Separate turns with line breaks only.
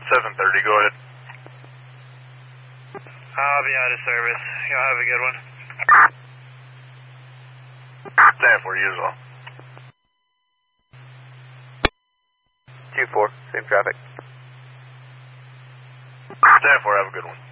7:30, go ahead.
I'll be out of service. Y'all have a good one.
Stand for you as well.
2-4, same traffic.
Stand for, have a good one.